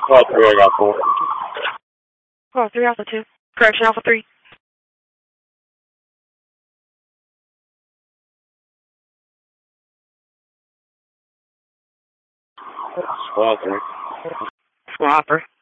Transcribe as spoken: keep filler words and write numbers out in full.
Call three, I got four. Call three, Alpha two. Correction, Alpha three. Squad three. Squad three.